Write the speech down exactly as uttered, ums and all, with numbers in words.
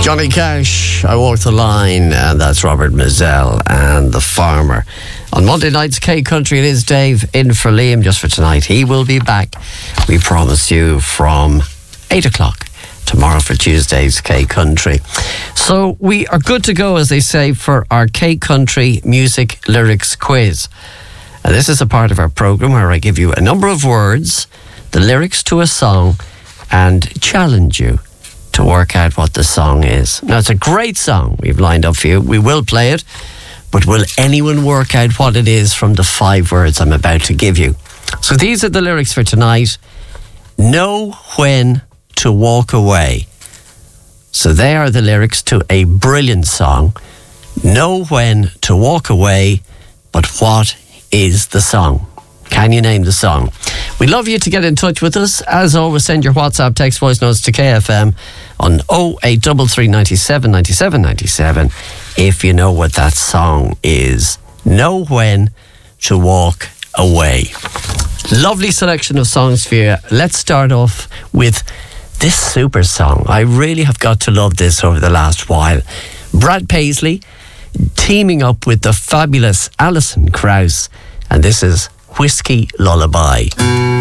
Johnny Cash, I Walk the Line, and that's Robert Mizell and The Farmer. On Monday night's K Country, it is Dave in for Liam just for tonight. He will be back, we promise you, from eight o'clock tomorrow for Tuesday's K Country. So we are good to go, as they say, for our K Country Music Lyrics Quiz. And this is a part of our programme where I give you a number of words, the lyrics to a song, and challenge you to work out what the song is. Now, it's a great song we've lined up for you. We will play it, but will anyone work out what it is from the five words I'm about to give you? So these are the lyrics for tonight. Know when to walk away. So they are the lyrics to a brilliant song. Know when to walk away, but what is the song? Can you name the song? We'd love you to get in touch with us. As always, send your WhatsApp text voice notes to K F M on oh eight three three, nine seven, nine seven nine seven if you know what that song is. Know when to walk away. Lovely selection of songs for you. Let's start off with this super song. I really have got to love this over the last while. Brad Paisley teaming up with the fabulous Alison Krauss, and this is Whiskey Lullaby.